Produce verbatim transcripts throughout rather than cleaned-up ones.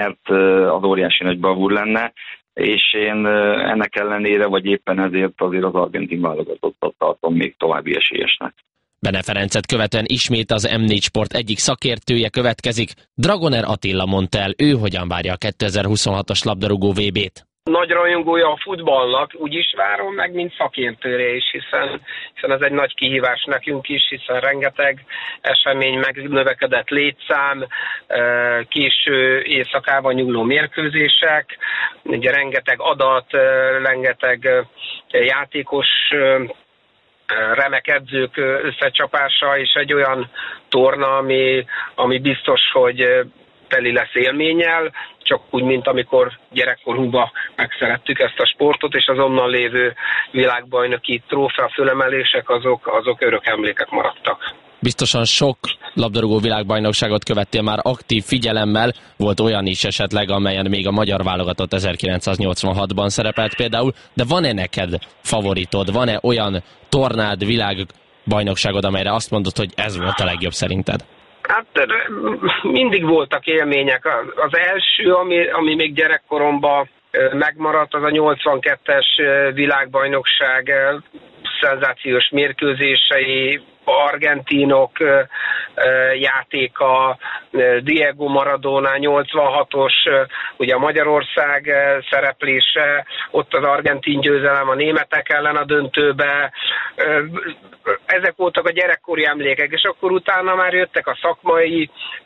mert az óriási nagy bravúr lenne, és én ennek ellenére, vagy éppen ezért azért az argentin válogatottat tartom még további esélyesnek. Bene Ferencet követően ismét az em négy Sport egyik szakértője következik. Dragoner Attila mondta el, ő hogyan várja a kétezer-huszonhatos labdarúgó vé bét. Nagy rajongója a futballnak, úgy is várom meg, mint szakértőre is, hiszen, hiszen ez egy nagy kihívás nekünk is, hiszen rengeteg esemény, megnövekedett létszám, késő éjszakában nyúló mérkőzések, ugye rengeteg adat, rengeteg játékos, remek edzők összecsapása, és egy olyan torna, ami, ami biztos, hogy teli lesz élménnyel, csak úgy, mint amikor gyerekkorunkban megszerettük ezt a sportot, és az onnan lévő világbajnoki trófea fölemelések, azok, azok örök emlékek maradtak. Biztosan sok labdarúgó világbajnokságot követtél már aktív figyelemmel, volt olyan is esetleg, amelyen még a magyar válogatott ezerkilencszáznyolcvanhatban szerepelt például, de van-e neked favoritod, van-e olyan tornád, világbajnokságod, amelyre azt mondod, hogy ez volt a legjobb szerinted? Hát mindig voltak élmények. Az első, ami, ami még gyerekkoromban megmaradt, az a nyolcvankettes világbajnokság szenzációs mérkőzései, argentinok játéka, Diego Maradona, nyolcvanhatos, ugye a Magyarország szereplése, ott az argentin győzelem a németek ellen a döntőbe. Ezek voltak a gyerekkori emlékek, és akkor utána már jöttek a szakmai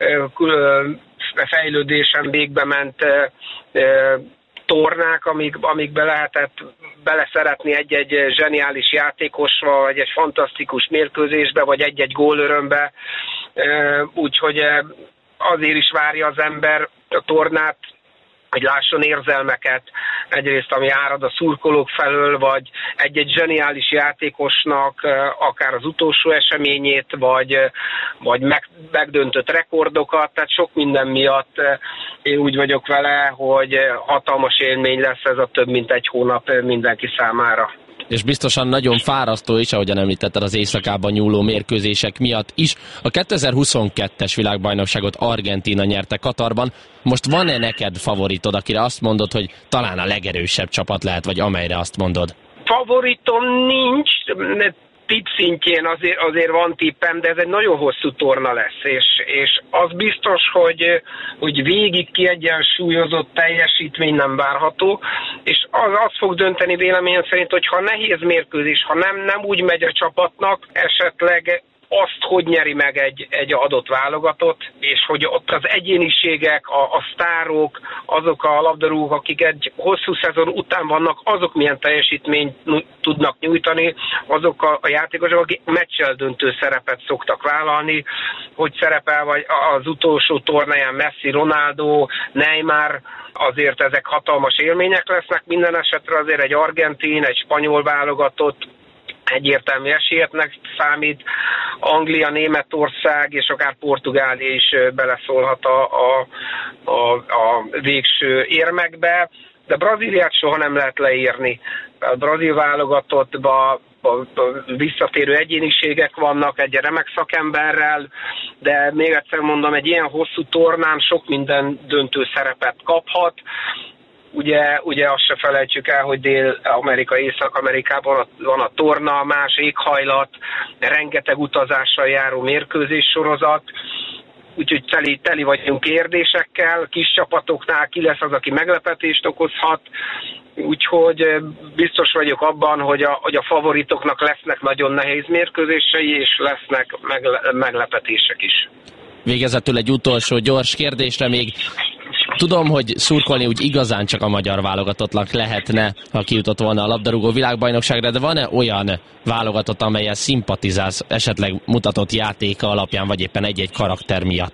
fejlődésen végbe ment tornák, amik, amikbe lehetett beleszeretni egy-egy zseniális játékosba, vagy egy fantasztikus mérkőzésbe, vagy egy-egy gólörömbe. Úgyhogy azért is várja az ember a tornát, hogy lásson érzelmeket, egyrészt ami árad a szurkolók felől, vagy egy-egy zseniális játékosnak akár az utolsó eseményét, vagy, vagy meg, megdöntött rekordokat, tehát sok minden miatt én úgy vagyok vele, hogy hatalmas élmény lesz ez a több mint egy hónap mindenki számára. És biztosan nagyon fárasztó is, ahogyan említetted, az éjszakában nyúló mérkőzések miatt is. A kétezer-huszonkettes világbajnokságot Argentína nyerte Katarban. Most van-e neked favoritod, akire azt mondod, hogy talán a legerősebb csapat lehet, vagy amelyre azt mondod? Favoritom nincs, tipp szintjén azért, azért van tippem, de ez egy nagyon hosszú torna lesz, és, és az biztos, hogy, hogy végig kiegyensúlyozott teljesítmény nem várható, és az, az fog dönteni véleményem szerint, hogy ha nehéz mérkőzés, ha nem, nem úgy megy a csapatnak, esetleg azt, hogy nyeri meg egy, egy adott válogatott, és hogy ott az egyéniségek, a, a sztárok, azok a labdarúgók, akik egy hosszú szezon után vannak, azok milyen teljesítményt tudnak nyújtani, azok a, a játékosok, akik meccsel döntő szerepet szoktak vállalni, hogy szerepel vagy az utolsó tornáján Messi, Ronaldo, Neymar, azért ezek hatalmas élmények lesznek, minden esetre azért egy argentin, egy spanyol válogatott, egyértelmű esélyeknek számít, Anglia, Németország és akár Portugália is beleszólhat a, a, a, a végső érmekbe, de Brazíliát soha nem lehet leírni. A brazil válogatottban visszatérő egyéniségek vannak egy remek szakemberrel, de még egyszer mondom, egy ilyen hosszú tornán sok minden döntő szerepet kaphat. Ugye, ugye azt se felejtsük el, hogy Dél-Amerika, Észak-Amerikában van a torna, más éghajlat, rengeteg utazással járó mérkőzés sorozat, úgyhogy teli, teli vagyunk kérdésekkel, kis csapatoknál ki lesz az, aki meglepetést okozhat, úgyhogy biztos vagyok abban, hogy a, hogy a favoritoknak lesznek nagyon nehéz mérkőzései, és lesznek megle, meglepetések is. Végezetül egy utolsó gyors kérdésre még. Tudom, hogy szurkolni úgy igazán csak a magyar válogatottnak lehetne, ha kijutott volna a labdarúgó világbajnokságra, de van-e olyan válogatott, amellyel szimpatizálsz, esetleg mutatott játéka alapján, vagy éppen egy-egy karakter miatt?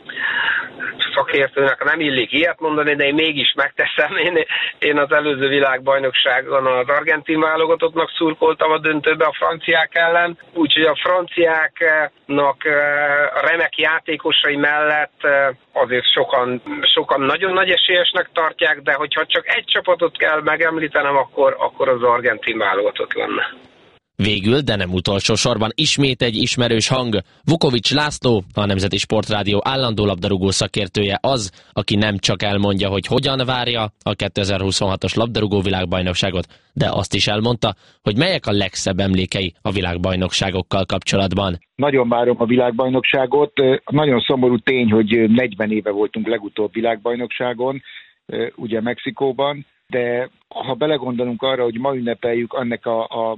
Szakértőnek nem illik ilyet mondani, de én mégis megteszem. Én, én az előző világbajnokságon az argentin válogatottnak szurkoltam a döntőbe a franciák ellen, úgyhogy a franciáknak a remek játékosai mellett azért sokan, sokan nagyon nagy esélyesnek tartják, de hogyha csak egy csapatot kell megemlítenem, akkor, akkor az argentin válogatott lenne. Végül, de nem utolsó sorban ismét egy ismerős hang. Vukovics László, a Nemzeti Sportrádió állandó labdarúgó szakértője az, aki nem csak elmondja, hogy hogyan várja a kétezer-huszonhatos labdarúgó világbajnokságot, de azt is elmondta, hogy melyek a legszebb emlékei a világbajnokságokkal kapcsolatban. Nagyon várom a világbajnokságot. Nagyon szomorú tény, hogy negyven éve voltunk legutóbb világbajnokságon, ugye Mexikóban, de ha belegondolunk arra, hogy ma ünnepeljük annak a, a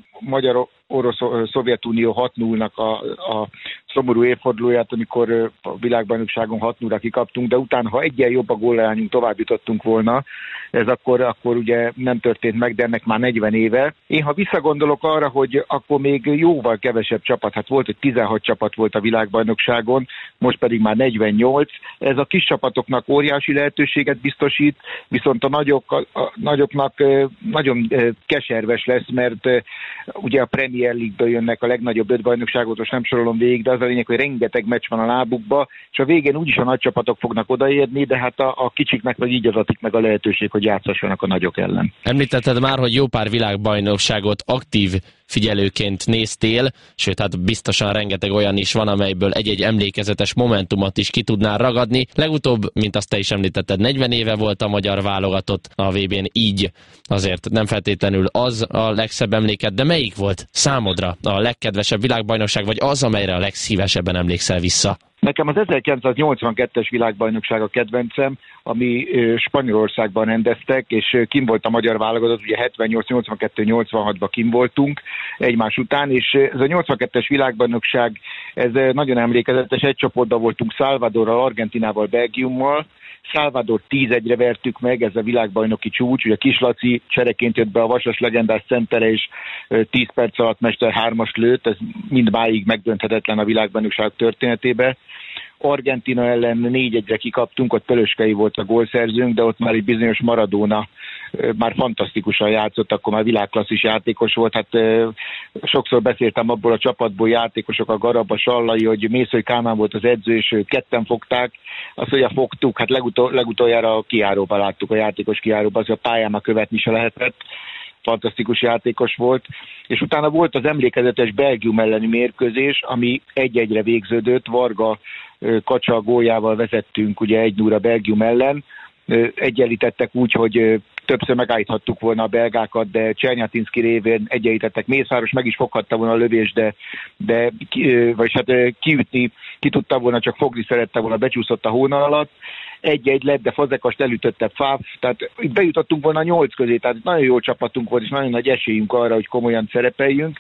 Magyar-Orosz-Szovjetunió hat nullnak a, a szomorú évfordulóját, amikor a világbajnokságon hat nullra kikaptunk, de utána, ha egyen jobb a gólleányunk, tovább jutottunk volna, ez akkor, akkor ugye nem történt meg, de ennek már negyven éve. Én ha visszagondolok arra, hogy akkor még jóval kevesebb csapat, hát volt, hogy tizenhat csapat volt a világbajnokságon, most pedig már negyvennyolc, ez a kis csapatoknak óriási lehetőséget biztosít, viszont a, nagyok, a nagyoknak nagyon keserves lesz, mert ugye a Premier League-ből jönnek a legnagyobb öt bajnokságot, most nem sorolom végig, de az a lényeg, hogy rengeteg meccs van a lábukba, és a végén úgyis a nagy csapatok fognak odaérni, de hát a, a kicsiknek meg így adatik meg a lehetőség, hogy játszassanak a nagyok ellen. Említetted már, hogy jó pár világbajnokságot aktív figyelőként néztél, sőt, hát biztosan rengeteg olyan is van, amelyből egy-egy emlékezetes momentumot is ki tudnál ragadni. Legutóbb, mint azt te is említetted, negyven éve volt a magyar válogatott a vé bén, így azért nem feltétlenül az a legszebb emléked, de melyik volt számodra a legkedvesebb világbajnokság, vagy az, amelyre a legszívesebben emlékszel vissza? Nekem az ezerkilencszáznyolcvankettes világbajnokság a kedvencem, ami Spanyolországban rendeztek, és kim volt a magyar válogatott, ugye hetvennyolc, nyolcvankettő, nyolcvanhatban kim voltunk egymás után, és ez a nyolcvankettes világbajnokság, ez nagyon emlékezetes, egy csoportban voltunk Salvadorral, Argentinával, Belgiummal, Salvador tíz egyre vertük meg, ez a világbajnoki csúcs, ugye Kis Laci csereként jött be a vasas legendás centere, és tíz perc alatt mester hármast lőtt, ez mindmáig megdönthetetlen a világbajnokság történetébe. Argentina ellen négy egyre kikaptunk, ott Pölöskei volt a gólszerzőnk, de ott már egy bizonyos Maradona már fantasztikusan játszott, akkor már világklasszis játékos volt. Hát sokszor beszéltem abból a csapatból játékosok, a Garab, a Sallai, hogy Mészöly Kálmán volt az edző, és ketten fogták. Azt, hogy fogtuk, hát legutol, legutoljára a kijáróban láttuk, a játékos kijáróban, az a pályán már követni se lehetett. Fantasztikus játékos volt, és utána volt az emlékezetes Belgium elleni mérkőzés, ami egy-egyre végződött, Varga Kacsa góljával vezettünk ugye egy nullra Belgium ellen, egyenlítettek úgy, hogy többször megállíthattuk volna a belgákat, de Csernyátinszki révén egyenlítettek, Mészáros meg is foghatta volna a lövést, de, de vagy hát kiütni, ki tudta volna, csak fogni szerette volna, becsúszott a hónal alatt, egy-egy lett, de Fazekast elütötte Fáv, tehát itt bejutottunk volna a nyolc közé, tehát nagyon jó csapatunk volt, és nagyon nagy esélyünk arra, hogy komolyan szerepeljünk,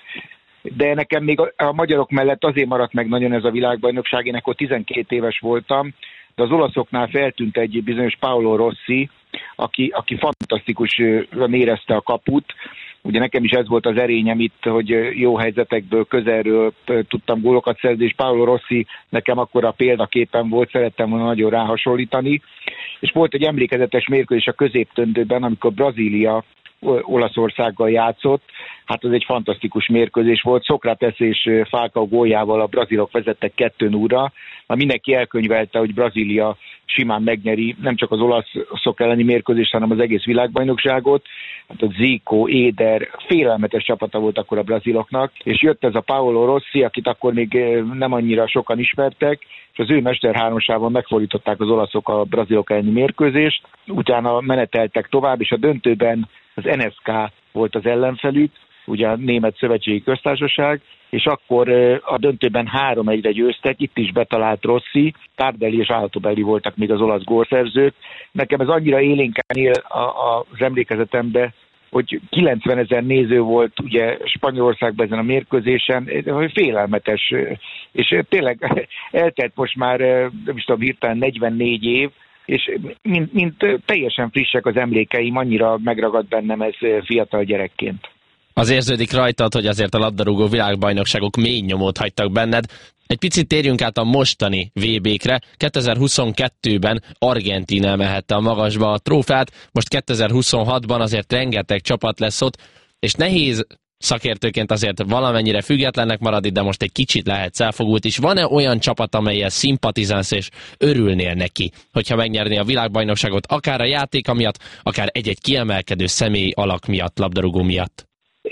de nekem még a, a magyarok mellett azért maradt meg nagyon ez a világbajnokság, én akkor tizenkét éves voltam, de az olaszoknál feltűnt egy bizonyos Paolo Rossi, aki, aki fantasztikusan érezte a kaput. Ugye nekem is ez volt az erényem itt, hogy jó helyzetekből, közelről tudtam gólokat szerzni, és Paolo Rossi nekem akkor a példaképen volt, szerettem volna nagyon ráhasonlítani. És volt egy emlékezetes mérkőzés a középtöndőben, amikor Brazília Olaszországgal játszott, hát ez egy fantasztikus mérkőzés volt. Sokrates és Falcao góljával a brazilok vezettek kettő nullra. Már mindenki elkönyvelte, hogy Brazília simán megnyeri nem csak az olaszok elleni mérkőzést, hanem az egész világbajnokságot. Hát a Zico, Éder, félelmetes csapata volt akkor a braziloknak, és jött ez a Paolo Rossi, akit akkor még nem annyira sokan ismertek, és az ő mester hármasával megfordították az olaszok a brazilok elleni mérkőzést. Utána meneteltek tovább, és a döntőben az en es ká volt az ellenfelük, ugye a Német Szövetségi Köztársaság, és akkor a döntőben három egyre győztek, itt is betalált Rossi, Tardelli és Altobelli voltak még az olasz gólszerzők. Nekem ez annyira élénken él az emlékezetembe, hogy kilencvenezer néző volt ugye Spanyolországban ezen a mérkőzésen, félelmetes, és tényleg eltelt most már, nem is tudom, hirtelen negyvennégy év, és mint, mint teljesen frissek az emlékeim, annyira megragad bennem ez fiatal gyerekként. Az érződik rajtad, hogy azért a labdarúgó világbajnokságok mély nyomot hagytak benned. Egy picit térjünk át a mostani vé békre. kétezer-huszonkettőben Argentína emelhette a magasba a trófeát, most kétezer-huszonhatban azért rengeteg csapat lesz ott, és nehéz szakértőként azért valamennyire függetlennek maradni, de most egy kicsit lehetsz elfogult is. Van-e olyan csapat, amelyel szimpatizálsz és örülnél neki, hogyha megnyerné a világbajnokságot, akár a játéka miatt, akár egy-egy kiemelkedő személy alak miatt, labdarúgó miatt?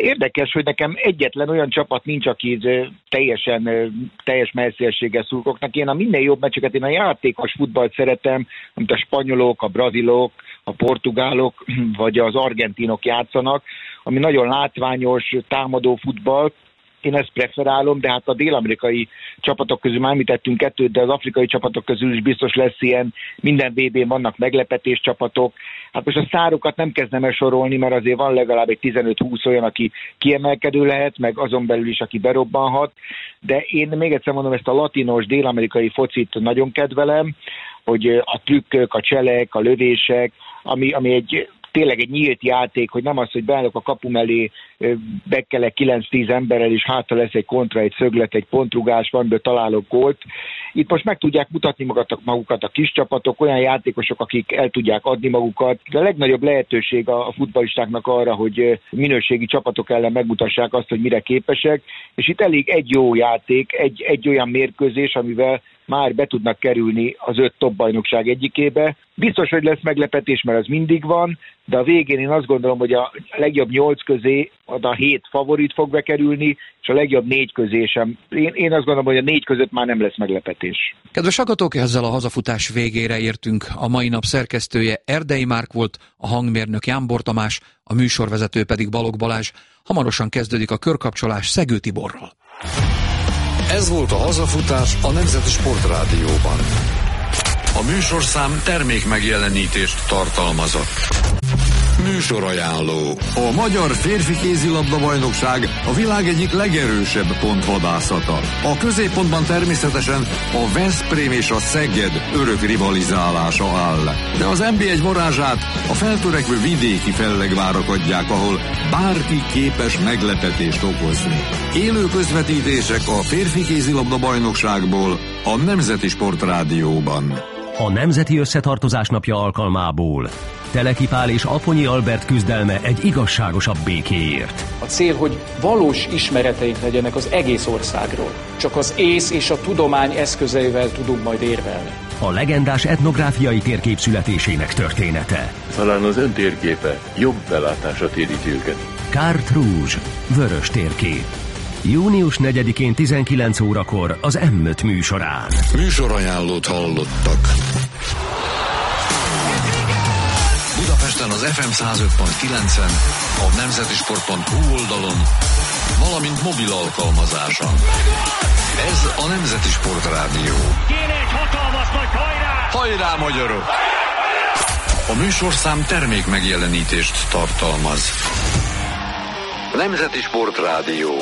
Érdekes, hogy nekem egyetlen olyan csapat nincs, aki teljesen, teljes messzélséggel szurkolok. Én a minél jobb meccseket, én a játékos futballt szeretem, amit a spanyolok, a brazilok, a portugálok, vagy az argentinok játszanak, ami nagyon látványos, támadó futball. Én ezt preferálom, de hát a dél-amerikai csapatok közül már említettünk kettőt, de az afrikai csapatok közül is biztos lesz ilyen, minden vé bén vannak meglepetés csapatok. Hát most a szárokat nem kezdem el sorolni, mert azért van legalább egy tizenöt-húsz olyan, aki kiemelkedő lehet, meg azon belül is, aki berobbanhat, de én még egyszer mondom, ezt a latinos, dél-amerikai focit nagyon kedvelem, hogy a trükkök, a cselek, a lövések, ami, ami egy tényleg egy nyílt játék, hogy nem az, hogy beállok a kapu mellé, bekkelek kilenc-tíz emberrel, és hátra lesz egy kontra, egy szöglet, egy pontrugás, van, de találok gólt. Itt most meg tudják mutatni magukat, magukat a kis csapatok, olyan játékosok, akik el tudják adni magukat. De a legnagyobb lehetőség a futballistáknak arra, hogy minőségi csapatok ellen megmutassák azt, hogy mire képesek, és itt elég egy jó játék, egy, egy olyan mérkőzés, amivel már be tudnak kerülni az öt top bajnokság egyikébe. Biztos, hogy lesz meglepetés, mert az mindig van, de a végén én azt gondolom, hogy a legjobb nyolc közé a hét favorit fog bekerülni, és a legjobb négy közé sem. Én, én azt gondolom, hogy a négy között már nem lesz meglepetés. Kedves hallgatók, ezzel a hazafutás végére értünk. A mai nap szerkesztője Erdei Márk volt, a hangmérnök Jánbor Tamás, a műsorvezető pedig Balogh Balázs. Hamarosan kezdődik a körkapcsolás Szegő Tiborral. Ez volt a hazafutás a Nemzeti Sportrádióban. A műsorszám termék megjelenítést tartalmazott. Műsorajánló. A Magyar Férfi Kézilabda Bajnokság a világ egyik legerősebb pontvadászata. A középpontban természetesen a Veszprém és a Szeged örök rivalizálása áll. De az en bé egy varázsát a feltörekvő vidéki fellegvárak adják, ahol bárki képes meglepetést okozni. Élő közvetítések a Férfi Kézilabda Bajnokságból a Nemzeti Sportrádióban. A Nemzeti Összetartozás napja alkalmából Teleki Pál és Afonyi Albert küzdelme egy igazságosabb békéért. A cél, hogy valós ismereteink legyenek az egész országról. Csak az ész és a tudomány eszközeivel tudunk majd érvelni. A legendás etnográfiai térkép születésének története. Talán az ön térképe jobb belátása téríti őket. Carte Rouge, vörös térkép. június negyedikén tizenkilenc órakor az em öt műsorán. Műsorajánlót hallottak. Budapesten az ef em száz öt pont kilencen, a nemzetisport pont hu oldalon, valamint mobil alkalmazáson. Ez a Nemzeti Sportrádió. Kéne egy hatalmas nagy hajrá! Hajrá, magyarok! A műsorszám termék megjelenítést tartalmaz. Nemzeti Sportrádió.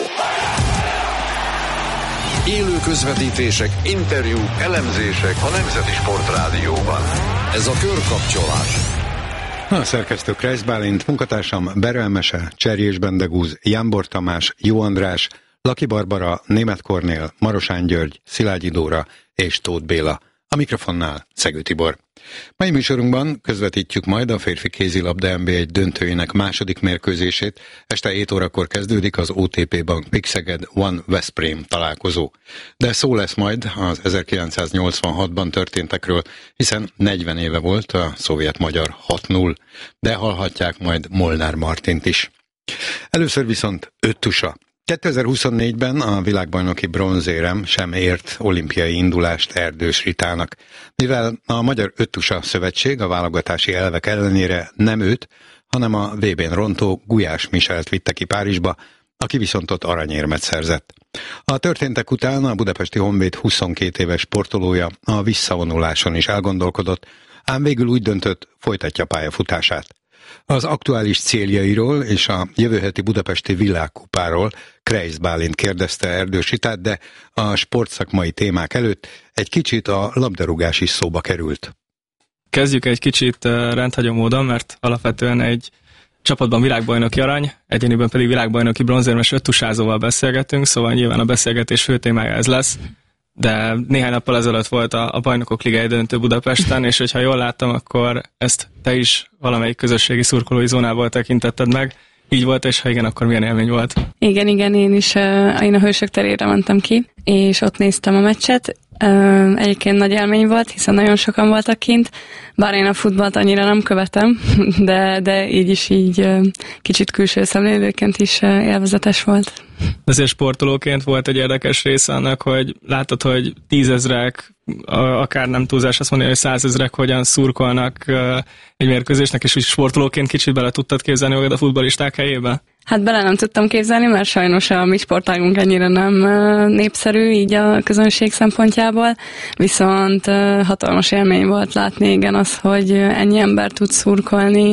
Élő közvetítések, interjúk, elemzések a Nemzeti Sportrádióban. Ez a körkapcsolás. A szerkesztő Kreisz Bálint, munkatársam Berelmese, Cserjés Bendegúz, Jánbor Tamás, Jó András, Laki Barbara, Németh Kornél, Marosán György, Szilágyi Dóra és Tóth Béla. A mikrofonnál Szegő Tibor. Mai műsorunkban közvetítjük majd a férfi kézilabda en bé egy döntőjének második mérkőzését. Este hét órakor kezdődik az o té pé Bank Pixeged One Veszprém találkozó. De szó lesz majd az ezerkilencszáznyolcvanhatban történtekről, hiszen negyven éve volt a szovjet-magyar hat null. De hallhatják majd Molnár Martint is. Először viszont öttusa. kétezer-huszonnégyben a világbajnoki bronzérem sem ért olimpiai indulást Erdős Ritának, mivel a Magyar Öttusa Szövetség a válogatási elvek ellenére nem őt, hanem a vé bén rontó Gulyás Michelt vitte ki Párizsba, aki viszont ott aranyérmet szerzett. A történtek után a budapesti Honvéd huszonkét éves sportolója a visszavonuláson is elgondolkodott, ám végül úgy döntött, folytatja pályafutását. Az aktuális céljairól és a jövő heti budapesti világkupáról Kreisz Bálint kérdezte Erdős Ritát, de a sportszakmai témák előtt egy kicsit a labdarúgás is szóba került. Kezdjük egy kicsit rendhagyó módon, mert alapvetően egy csapatban világbajnoki arany, egyéniben pedig világbajnoki bronzérmes öttusázóval beszélgetünk, szóval nyilván a beszélgetés fő témája ez lesz. De néhány nappal ezelőtt volt a, a Bajnokok Ligája döntő Budapesten, és hogyha jól láttam, akkor ezt te is valamelyik közösségi szurkolói zónából tekintetted meg. Így volt, és ha igen, akkor milyen élmény volt? Igen, igen, én is én a Hősök terére mentem ki, és ott néztem a meccset. Egyébként nagy élmény volt, hiszen nagyon sokan voltak kint, bár én a futballt annyira nem követem, de, de így is így kicsit külső szemlélőként is élvezetes volt. Ezért sportolóként volt egy érdekes része annak, hogy látod, hogy tízezrek, akár nem túlzás azt mondani, hogy százezrek hogyan szurkolnak egy mérkőzésnek, és úgy sportolóként kicsit bele tudtad képzelni magad a futballisták helyébe? Hát bele nem tudtam képzelni, mert sajnos a mi sportágunk ennyire nem népszerű, így a közönség szempontjából, viszont hatalmas élmény volt látni, igen, az, hogy ennyi ember tud szurkolni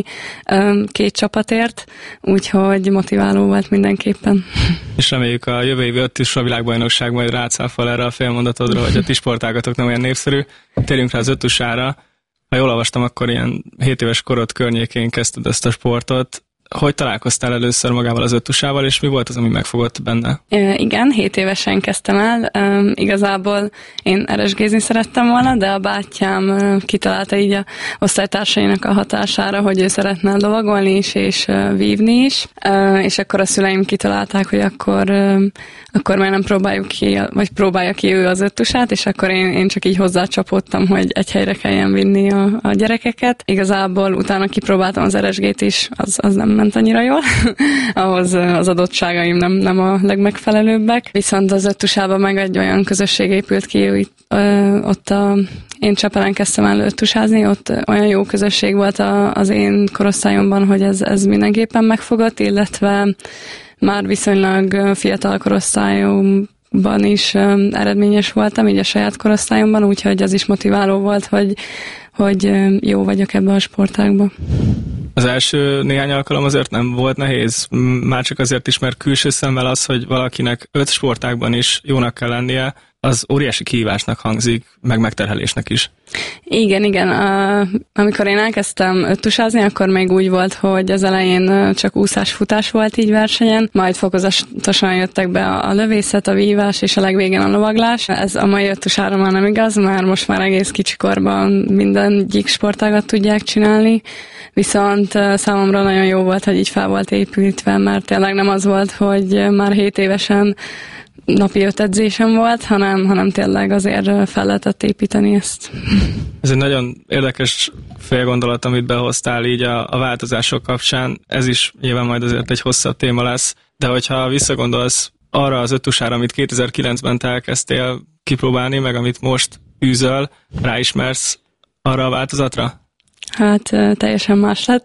két csapatért, úgyhogy motiváló volt mindenképpen. És reméljük a jövő évi öttusa világbajnokság majd rácáfol erre a félmondatodra, hogy a ti sportágatok nem olyan népszerű. Térjünk rá az öttusára. Ha jól olvastam, akkor ilyen hét éves korod környékén kezdted ezt a sportot. Hogy találkoztál először magával az öttusával, és mi volt az, ami megfogott benne? E, igen, hét évesen kezdtem el. E, igazából én eresgézni szerettem volna, de a bátyám e, kitalálta így a osztálytársainak a hatására, hogy ő szeretne lovagolni is, és e, vívni is. E, és akkor a szüleim kitalálták, hogy akkor, e, akkor már nem próbáljuk ki, vagy próbálja ki ő az öttusát, és akkor én, én csak így hozzácsapódtam, hogy egy helyre kelljen vinni a, a gyerekeket. Igazából utána kipróbáltam az eresgét is, az, az nem ment annyira jól, ahhoz az adottságaim nem, nem a legmegfelelőbbek. Viszont az öttusában meg egy olyan közösség épült ki, hogy ö, ott a, én Csepelen kezdtem el öttusázni, ott olyan jó közösség volt a, az én korosztályomban, hogy ez, ez mindenképpen megfogott, illetve már viszonylag fiatal korosztályomban is ö, eredményes voltam, így a saját korosztályomban, úgyhogy az is motiváló volt, hogy, hogy jó vagyok ebbe a sportágba. Az első néhány alkalom azért nem volt nehéz, már csak azért is, mert külső szemmel az, hogy valakinek öt sportágban is jónak kell lennie, az óriási kihívásnak hangzik, meg megterhelésnek is. Igen, igen. A, amikor én elkezdtem öttusázni, akkor még úgy volt, hogy az elején csak úszás-futás volt így versenyen, majd fokozatosan jöttek be a lövészet, a vívás és a legvégén a lovaglás. Ez a mai öttusára már nem igaz, már most már egész kicsikorban minden egyik sportágat tudják csinálni, viszont számomra nagyon jó volt, hogy így fel volt építve, mert tényleg nem az volt, hogy már hét évesen napi öt edzésem volt, hanem, hanem tényleg azért fel lehetett építeni ezt. Ez egy nagyon érdekes félgondolat, amit behoztál így a, a változások kapcsán. Ez is nyilván majd azért egy hosszabb téma lesz, de hogyha visszagondolsz arra az öttusára, amit kétezer-kilencben te elkezdtél kipróbálni, meg amit most űzöl, ráismersz arra a változatra? Hát teljesen más lett.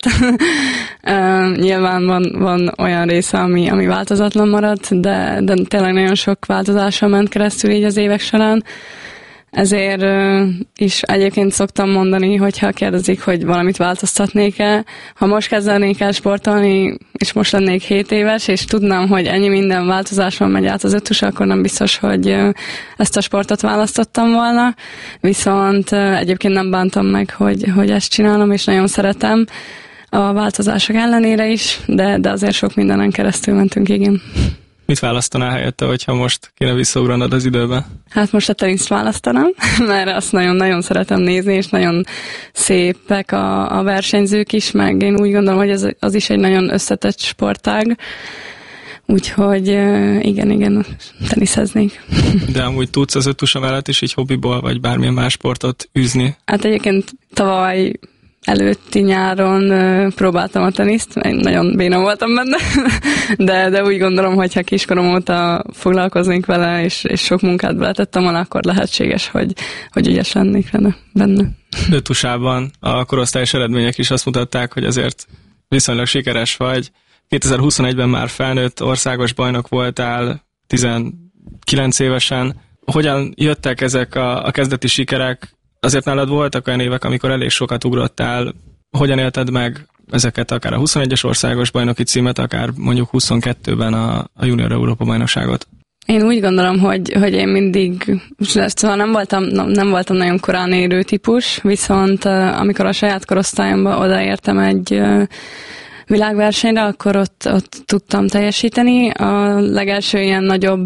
Nyilván van, van olyan része, ami, ami változatlan maradt, de, de tényleg nagyon sok változással ment keresztül így az évek során. Ezért is egyébként szoktam mondani, hogyha kérdezik, hogy valamit változtatnék-e. Ha most kezdenék el sportolni, és most lennék hét éves, és tudnám, hogy ennyi minden változáson megy át az öttus, akkor nem biztos, hogy ezt a sportot választottam volna. Viszont egyébként nem bántam meg, hogy, hogy ezt csinálom, és nagyon szeretem a változások ellenére is, de, de azért sok mindenen keresztül mentünk, igen. Mit választanál helyette, hogyha most kéne visszaugranod az időbe? Hát most a teniszt választanám, mert azt nagyon-nagyon szeretem nézni, és nagyon szépek a, a versenyzők is, meg én úgy gondolom, hogy ez, az is egy nagyon összetett sportág. Úgyhogy igen, igen, teniszeznék. De amúgy tudsz az öttusa mellett is így hobbiból, vagy bármilyen más sportot űzni? Hát egyébként tavaly előtti nyáron uh, próbáltam a teniszt, én nagyon béna voltam benne, de, de úgy gondolom, hogy ha kiskorom óta foglalkoznék vele, és, és sok munkát beletettem volna, akkor lehetséges, hogy, hogy ügyes lennék benne. Öttusában a korosztályos eredmények is azt mutatták, hogy azért viszonylag sikeres vagy. kétezer-huszonegyben már felnőtt országos bajnok voltál, tizenkilenc évesen. Hogyan jöttek ezek a, a kezdeti sikerek? Azért nálad voltak olyan évek, amikor elég sokat ugrottál. Hogyan élted meg ezeket, akár a huszonegyes országos bajnoki címet, akár mondjuk huszonkettőben a, a Junior Európa bajnokságot? Én úgy gondolom, hogy, hogy én mindig, szóval nem voltam, nem voltam nagyon korán érő típus, viszont amikor a saját korosztályomba odaértem egy világversenyre, akkor ott, ott tudtam teljesíteni. A legelső ilyen nagyobb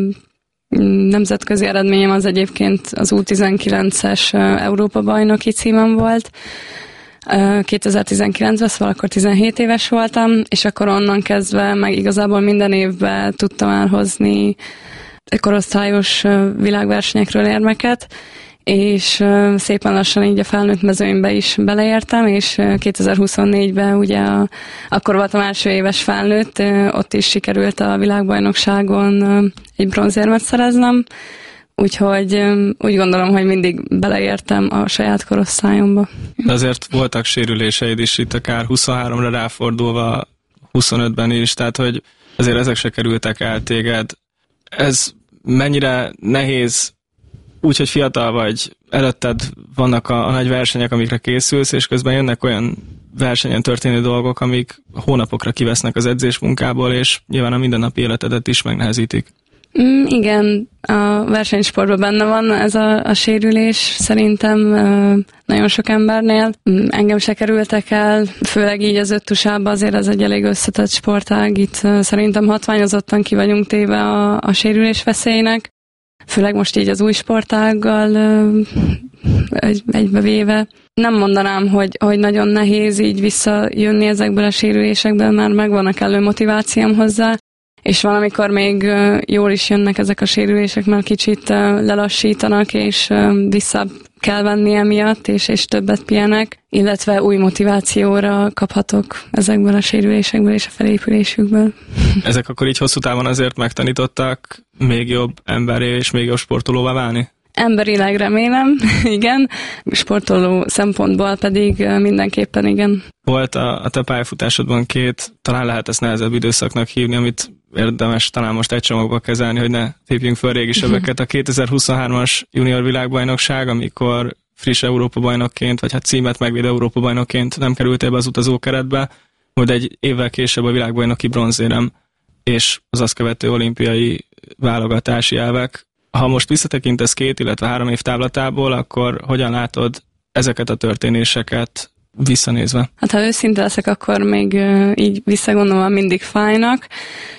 nemzetközi eredményem az egyébként az U tizenkilences Európa-bajnoki címem volt. kétezer-tizenkilencben, szóval akkor tizenhét éves voltam, és akkor onnan kezdve meg igazából minden évben tudtam elhozni korosztályos világversenyekről érmeket, és szépen lassan így a felnőtt mezőnybe is beleértem, és kétezer-huszonnégyben ugye a, akkor voltam első éves felnőtt, ott is sikerült a világbajnokságon egy bronzérmet szereznem, úgyhogy úgy gondolom, hogy mindig beleértem a saját korosztályomba. De azért voltak sérüléseid is itt akár huszonháromra ráfordulva, huszonötben is, tehát hogy azért ezek se kerültek el téged. Ez mennyire nehéz, úgyhogy fiatal vagy, előtted vannak a, a nagy versenyek, amikre készülsz, és közben jönnek olyan versenyen történő dolgok, amik hónapokra kivesznek az edzésmunkából, és nyilván a mindennapi életedet is megnehezítik. Mm, igen, a versenysportban benne van ez a, a sérülés, szerintem nagyon sok embernél. Engem se kerültek el, főleg így az öttusában azért ez egy elég összetett sportág, itt szerintem hatványozottan ki vagyunk téve a, a sérülés veszélynek, főleg most így az új sportággal egy, egybevéve. Nem mondanám, hogy, hogy nagyon nehéz így visszajönni ezekből a sérülésekből, mert megvan a kellő motivációm hozzá, és valamikor még jól is jönnek ezek a sérülések, mert kicsit lelassítanak, és vissza kell venni emiatt, és, és többet pihenek, illetve új motivációra kaphatok ezekből a sérülésekből és a felépülésükből. Ezek akkor így hosszú távon azért megtanítottak még jobb emberé és még jobb sportolóvá válni? Emberileg remélem, igen. Sportoló szempontból pedig mindenképpen igen. Volt a, a te pályafutásodban két, talán lehet ezt nehezebb időszaknak hívni, amit érdemes talán most egy csomagba kezelni, hogy ne tépjünk föl régi sebeket. A kétezer-huszonhármas junior világbajnokság, amikor friss Európa-bajnokként, vagy hát címet megvédő Európa-bajnokként nem kerültél be az utazókeretbe, majd egy évvel később a világbajnoki bronzérem, és az azt követő olimpiai válogatási elvek. Ha most visszatekintesz két, illetve három év távlatából, akkor hogyan látod ezeket a történéseket visszanézve? Hát ha őszinte leszek, akkor még így visszagondolva mindig fájnak,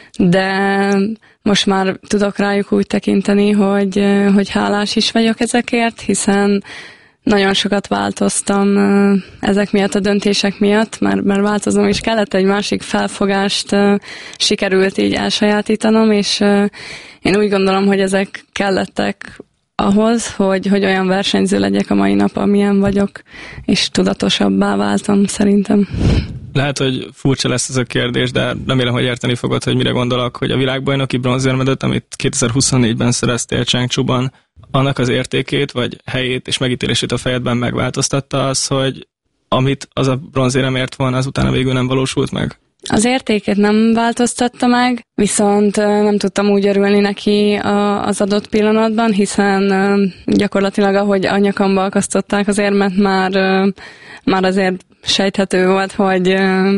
de most már tudok rájuk úgy tekinteni, hogy, hogy hálás is vagyok ezekért, hiszen nagyon sokat változtam ezek miatt, a döntések miatt, mert, mert változom is kellett, egy másik felfogást sikerült így elsajátítanom, és én úgy gondolom, hogy ezek kellettek ahhoz, hogy, hogy olyan versenyző legyek a mai nap, amilyen vagyok, és tudatosabbá váltam szerintem. Lehet, hogy furcsa lesz ez a kérdés, de remélem, hogy érteni fogod, hogy mire gondolok, hogy a világbajnoki bronzérmedet, amit kétezer-huszonnégyben szereztél Changchuban, annak az értékét, vagy helyét és megítélését a fejedben megváltoztatta az, hogy amit az a bronzérem ért volna, az utána végül nem valósult meg? Az értékét nem változtatta meg, viszont nem tudtam úgy örülni neki az adott pillanatban, hiszen gyakorlatilag ahogy a nyakamba akasztották az érmet, már, már azért sejthető volt, hogy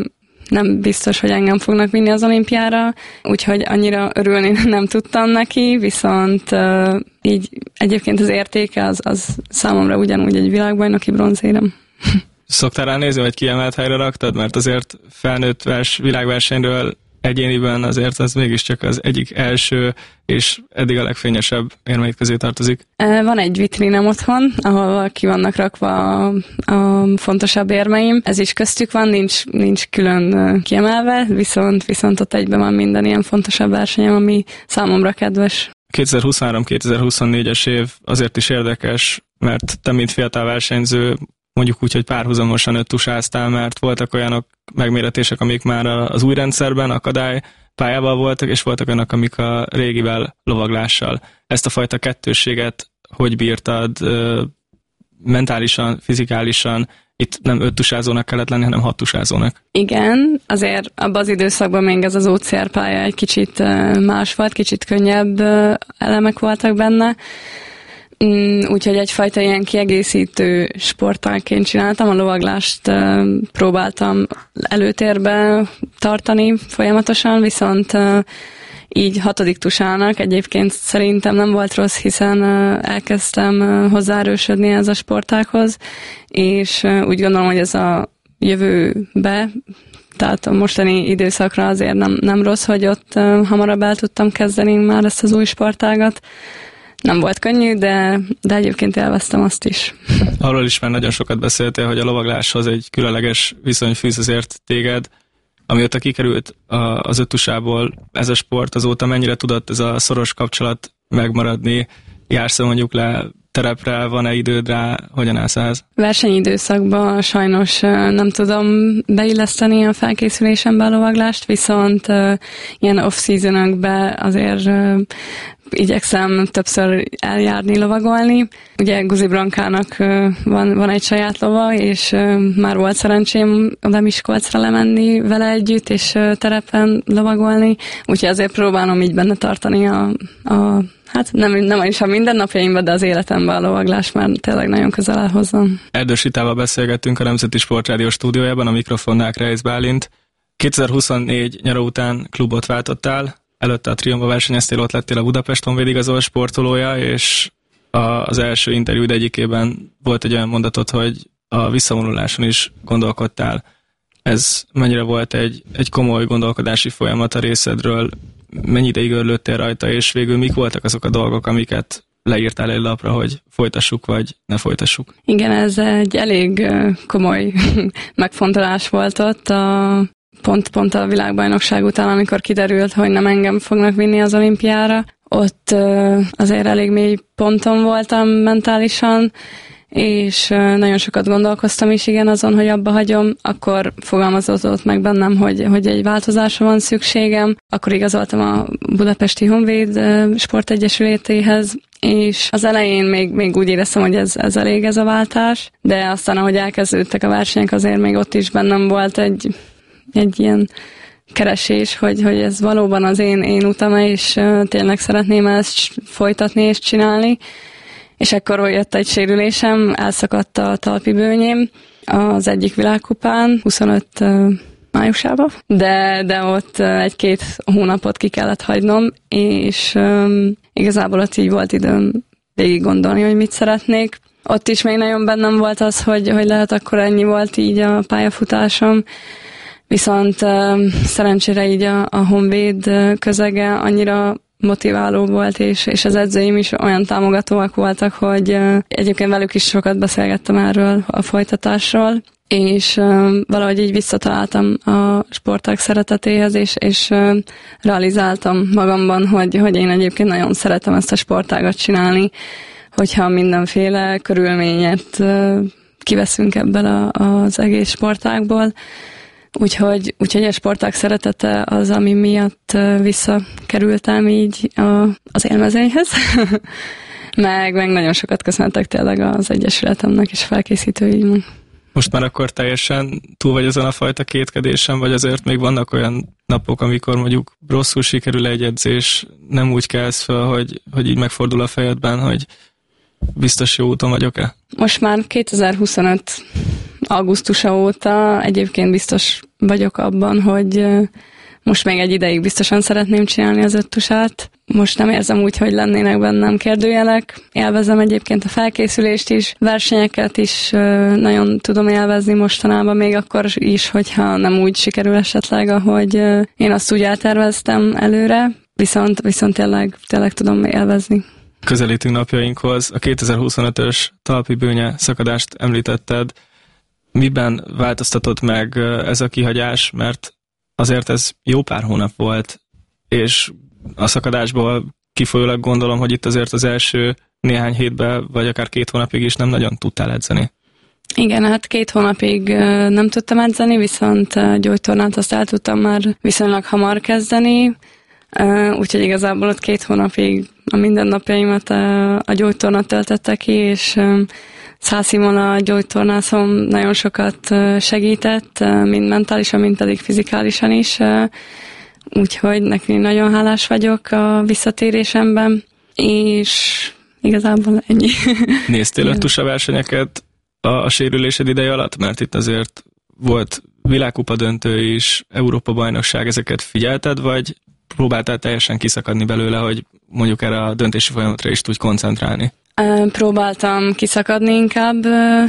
nem biztos, hogy engem fognak vinni az olimpiára, úgyhogy annyira örülni nem tudtam neki, viszont így egyébként az értéke az, az számomra ugyanúgy egy világbajnoki bronzérem. Szoktál ránézni, vagy kiemelt helyre raktad? Mert azért felnőtt vers, világversenyről egyéniben azért az mégiscsak az egyik első, és eddig a legfényesebb érmeid közé tartozik. Van egy vitrinem otthon, ahol ki vannak rakva a, a fontosabb érmeim. Ez is köztük van, nincs, nincs külön kiemelve, viszont, viszont ott egyben van minden ilyen fontosabb versenyem, ami számomra kedves. kétezer-huszonhárom kétezer-huszonnégyes év azért is érdekes, mert te, mint fiatal versenyző, mondjuk úgy, hogy párhuzamosan öttusáztál, mert voltak olyanok megméretések, amik már az új rendszerben akadály pályával voltak, és voltak olyanok, amik a régivel lovaglással. Ezt a fajta kettősséget hogy bírtad mentálisan, fizikálisan? Itt nem öttusázónak kellett lenni, hanem hattusázónak. Igen, azért abban az időszakban még ez az o cé er pálya egy kicsit más volt, kicsit könnyebb elemek voltak benne. Úgyhogy egyfajta ilyen kiegészítő sportálként csináltam, a lovaglást uh, próbáltam előtérbe tartani folyamatosan, viszont uh, így hatodik tusának egyébként szerintem nem volt rossz, hiszen uh, elkezdtem uh, hozzáerősödni ez a sportághoz, és uh, úgy gondolom, hogy ez a jövőbe, tehát a mostani időszakra azért nem, nem rossz, hogy ott uh, hamarabb el tudtam kezdeni már ezt az új sportágat. Nem volt könnyű, de, de egyébként élveztem azt is. Arról is már nagyon sokat beszéltél, hogy a lovagláshoz egy különleges viszony fűz azért téged. Amióta kikerült az öttusából ez a sport, azóta mennyire tudott ez a szoros kapcsolat megmaradni? Jársz mondjuk le terepre, van-e időd rá, hogyan állsz ehhez? Versenyidőszakban sajnos nem tudom beilleszteni a felkészülésembe a lovaglást, viszont ilyen off-seasonokban azért igyekszem többször eljárni, lovagolni. Ugye Guzi Brankának van, van egy saját lova, és már volt szerencsém oda Miskolcra lemenni vele együtt, és terepen lovagolni, úgyhogy azért próbálom így benne tartani a, a hát nem, nem is a mindennapjaimban, de az életemben a lovaglás már tényleg nagyon közel áll hozzám. Erdős Ritával beszélgettünk a Nemzeti Sportrádió stúdiójában, a mikrofonnál Kreisz Bálint. kétezer-huszonnégy nyara után klubot váltottál, előtte a Triumba versenyeztél, ott lettél a Budapest Honvéd igazolt sportolója, és a, az első interjúd egyikében volt egy olyan mondatod, hogy a visszavonuláson is gondolkodtál. Ez mennyire volt egy, egy komoly gondolkodási folyamat a részedről? Mennyi ideig örlődtél rajta, és végül mik voltak azok a dolgok, amiket leírtál egy lapra, hogy folytassuk, vagy ne folytassuk? Igen, ez egy elég komoly megfontolás volt ott a Pont, pont a világbajnokság után, amikor kiderült, hogy nem engem fognak vinni az olimpiára. Ott azért elég mély ponton voltam mentálisan, és nagyon sokat gondolkoztam is igen azon, hogy abba hagyom. Akkor fogalmazódott meg bennem, hogy, hogy egy változásra van szükségem. Akkor igazoltam a Budapesti Honvéd Sportegyesületéhez, és az elején még, még úgy éreztem, hogy ez, ez elég ez a váltás, de aztán, ahogy elkezdődtek a versenyek, azért még ott is bennem volt egy egy ilyen keresés, hogy, hogy ez valóban az én, én utam, és uh, tényleg szeretném ezt folytatni és csinálni. És akkor jött egy sérülésem, elszakadt a talpi bőnyém az egyik világkupán, huszonöt uh, májusában, de, de ott uh, egy-két hónapot ki kellett hagynom, és um, igazából ott így volt időm végig gondolni, hogy mit szeretnék. Ott is még nagyon bennem volt az, hogy, hogy lehet akkor ennyi volt így a pályafutásom, viszont uh, szerencsére így a, a Honvéd közege annyira motiváló volt, és, és az edzőim is olyan támogatóak voltak, hogy uh, egyébként velük is sokat beszélgettem erről a folytatásról, és uh, valahogy így visszataláltam a sportág szeretetéhez, és, és uh, realizáltam magamban, hogy, hogy én egyébként nagyon szeretem ezt a sportágat csinálni, hogyha mindenféle körülményet uh, kiveszünk ebből a, az egész sportágból. Úgyhogy, úgyhogy a sportág szeretete az, ami miatt visszakerültem így a, az élmezőnyhez. meg, meg nagyon sokat köszönhetek tényleg az Egyesületemnek és felkészítőimnek. Most már akkor teljesen túl vagy azon a fajta kétkedésen, vagy azért még vannak olyan napok, amikor mondjuk rosszul sikerül egy edzés, nem úgy kelsz fel, hogy, hogy így megfordul a fejedben, hogy biztos jó úton vagyok-e? Most már kétezer-huszonöt augusztusa óta egyébként biztos vagyok abban, hogy most még egy ideig biztosan szeretném csinálni az öttusát. Most nem érzem úgy, hogy lennének bennem kérdőjelek. Élvezem egyébként a felkészülést is, versenyeket is nagyon tudom élvezni mostanában, még akkor is, hogyha nem úgy sikerül esetleg, ahogy én azt úgy elterveztem előre, viszont, viszont tényleg, tényleg tudom élvezni. Közelítünk napjainkhoz. A kétezer-huszonötös talpi bőnye szakadást említetted. Miben változtatott meg ez a kihagyás, mert azért ez jó pár hónap volt, és a szakadásból kifolyólag gondolom, hogy itt azért az első néhány hétben, vagy akár két hónapig is nem nagyon tudtál edzeni. Igen, hát két hónapig nem tudtam edzeni, viszont gyógytornát azt el tudtam már viszonylag hamar kezdeni, úgyhogy igazából ott két hónapig a mindennapjaimat a gyógytornát töltette ki, és Szász Simona gyógytornászom nagyon sokat segített, mind mentálisan, mind pedig fizikálisan is, úgyhogy neki nagyon hálás vagyok a visszatérésemben, és igazából ennyi. Néztél öttusa versenyeket a, a sérülésed ideje alatt? Mert itt azért volt világkupa döntő is, Európa-bajnokság, ezeket figyelted, vagy próbáltál teljesen kiszakadni belőle, hogy mondjuk erre a döntési folyamatra is tudj koncentrálni? Próbáltam kiszakadni inkább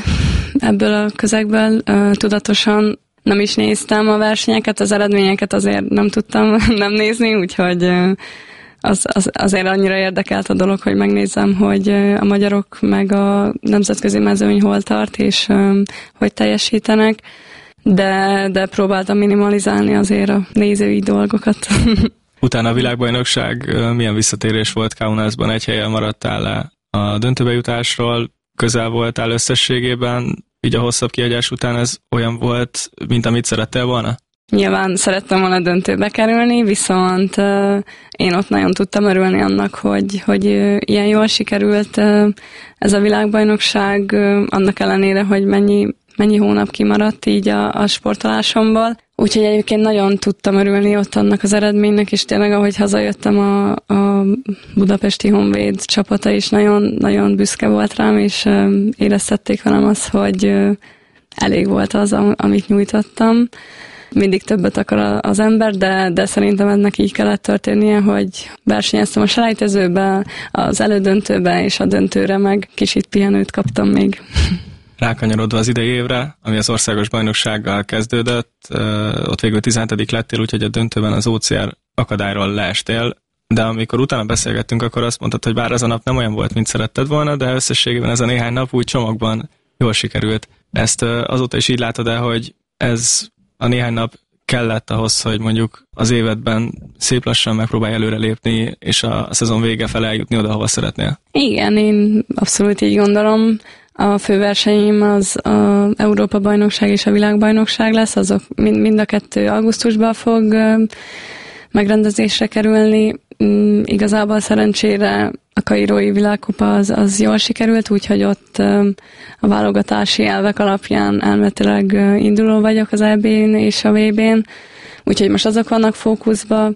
ebből a közegből, tudatosan nem is néztem a versenyeket, az eredményeket azért nem tudtam nem nézni, úgyhogy az, az, azért annyira érdekelt a dolog, hogy megnézzem, hogy a magyarok meg a nemzetközi mezőny hol tart, és hogy teljesítenek, de, de próbáltam minimalizálni azért a nézői dolgokat. Utána a világbajnokság milyen visszatérés volt Kaunasban? Egy helyen maradtál le a döntőbe jutásról, közel voltál összességében, így a hosszabb kihagyás után ez olyan volt, mint amit szerettél volna? Nyilván szerettem volna döntőbe kerülni, viszont uh, én ott nagyon tudtam örülni annak, hogy, hogy uh, ilyen jól sikerült uh, ez a világbajnokság, uh, annak ellenére, hogy mennyi, mennyi hónap kimaradt így a, a sportolásomból. Úgyhogy egyébként nagyon tudtam örülni ott annak az eredménynek, és tényleg ahogy hazajöttem a, a Budapesti Honvéd csapata is nagyon, nagyon büszke volt rám, és uh, éreztették velem azt, hogy uh, elég volt az, amit nyújtottam. Mindig többet akar az ember, de, de szerintem ennek így kellett történnie, hogy versenyeztem a selejtezőbe, az elődöntőbe, és a döntőre meg kicsit pihenőt kaptam még. Rákanyarodva az idei évre, ami az országos bajnoksággal kezdődött, ott végül tizenhetedik lettél, úgyhogy a döntőben az o cé er akadályról leestél, de amikor utána beszélgettünk, akkor azt mondtad, hogy bár ez a nap nem olyan volt, mint szeretted volna, de összességében ez a néhány nap úgy csomagban jól sikerült. Ezt azóta is így látod el, hogy ez a néhány nap kellett ahhoz, hogy mondjuk az évedben szép lassan megpróbálj előrelépni, és a szezon vége fele eljutni oda, hova szeretnél? Igen, én abszolút így gondolom. A főversenyim az az Európa-bajnokság és a világbajnokság lesz, azok mind, mind a kettő augusztusban fog megrendezésre kerülni. Igazából szerencsére a kairói világkupa az, az jól sikerült, úgyhogy ott a válogatási elvek alapján elméletileg induló vagyok az é bén és a vé bén, úgyhogy most azok vannak fókuszba.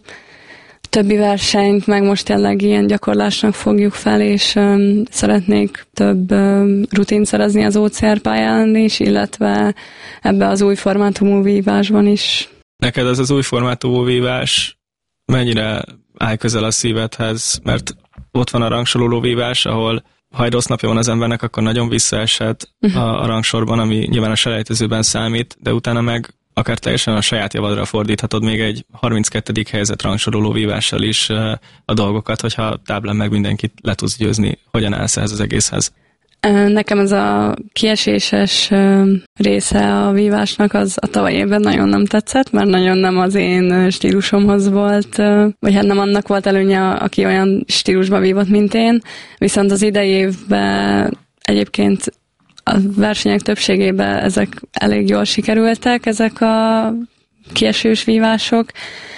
Többi versenyt meg most tényleg ilyen gyakorlásnak fogjuk fel, és um, szeretnék több um, rutint szerezni az o cé er pályán is, illetve ebbe az új formátumú vívásban is. Neked ez az új formátumú vívás mennyire áll közel a szívedhez, mert ott van a rangsoroló vívás, ahol ha egy rossz napja van az embernek, akkor nagyon visszaeshet uh-huh. a, a rangsorban, ami nyilván a selejtezőben számít, de utána meg akár teljesen a saját javadra fordíthatod még egy harminckettedik helyzet rangsoroló vívással is a dolgokat, hogyha táblán meg mindenkit le tudsz győzni. Hogyan állsz ehhez az egészhez? Nekem ez a kieséses része a vívásnak az a tavaly évben nagyon nem tetszett, mert nagyon nem az én stílusomhoz volt, vagy hát nem annak volt előnye, aki olyan stílusba vívott, mint én. Viszont az idei évben egyébként a versenyek többségében ezek elég jól sikerültek, ezek a kiesős vívások.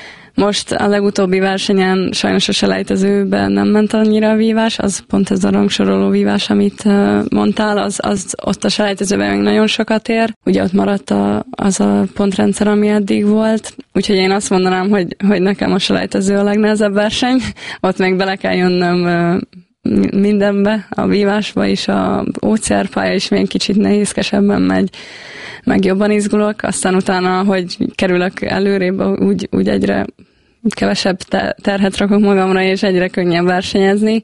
Most a legutóbbi versenyen sajnos a selejtezőben nem ment annyira a vívás, az pont ez a rangsoroló vívás, amit mondtál, az, az ott a selejtezőben még nagyon sokat ér. Ugye ott maradt a, az a pontrendszer, ami eddig volt. Úgyhogy én azt mondanám, hogy, hogy nekem a selejtező a legnehezebb verseny. Ott még bele kell jönnöm mindenbe, a vívásba is, a o cé er pálya is még kicsit nehézkesebben megy, meg jobban izgulok, aztán utána, hogy kerülök előrébb, úgy, úgy egyre kevesebb terhet rakok magamra, és egyre könnyebb versenyezni.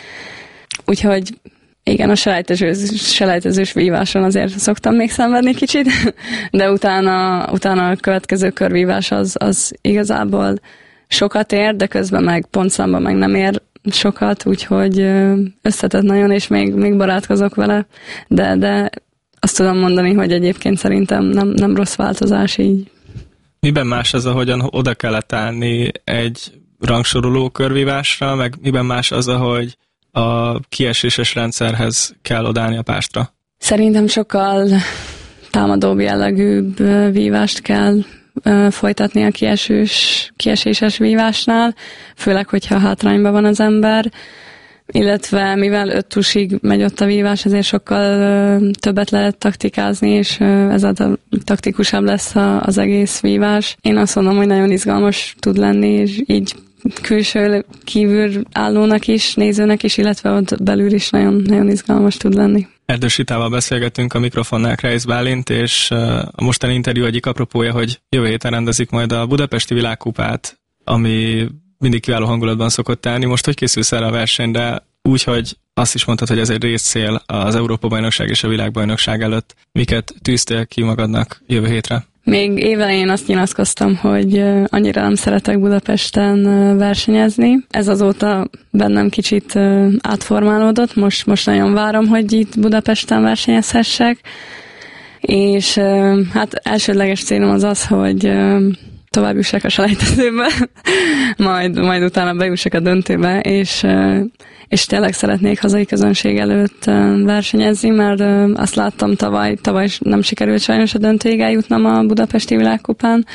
Úgyhogy igen, a selejtezős, selejtezős víváson azért szoktam még szenvedni kicsit, de utána, utána a következő körvívás az, az igazából sokat ér, de közben meg pontszámban meg nem ér sokat, úgyhogy összetett nagyon, és még, még barátkozok vele, de, de azt tudom mondani, hogy egyébként szerintem nem, nem rossz változás így. Miben más az, ahogyan oda kellett állni egy rangsoroló körvívásra, meg miben más az, ahogy a kieséses rendszerhez kell odállni a pástra? Szerintem sokkal támadóbb jellegűbb vívást kell folytatni a kiesős, kieséses vívásnál, főleg, hogyha hátrányban van az ember, illetve mivel öt tusig megy ott a vívás, ezért sokkal többet lehet taktikázni, és ezáltal taktikusabb lesz az egész vívás. Én azt mondom, hogy nagyon izgalmas tud lenni, és így külső kívül állónak is, nézőnek is, illetve ott belül is nagyon, nagyon izgalmas tud lenni. Erdős Ritával beszélgetünk a mikrofonnál, Kreisz Bálint, és a mostani interjú egyik apropója, hogy jövő héten rendezik majd a Budapesti Világkupát, ami mindig kiváló hangulatban szokott állni. Most hogy készülsz erre a versenyre? Úgy, hogy azt is mondtad, hogy ez egy részcél az Európa-bajnokság és a világbajnokság előtt. Miket tűztél ki magadnak jövő hétre? Még évelején azt nyilatkoztam, hogy annyira nem szeretek Budapesten versenyezni. Ez azóta bennem kicsit átformálódott. Most, most nagyon várom, hogy itt Budapesten versenyezhessek. És hát elsődleges célom az az, hogy tovább jussak a selejtezőbe, majd, majd utána bejussak a döntőbe, és, és tényleg szeretnék hazai közönség előtt versenyezni, mert azt láttam tavaly, tavaly nem sikerült sajnos a döntőig eljutnom a Budapesti Világkupán,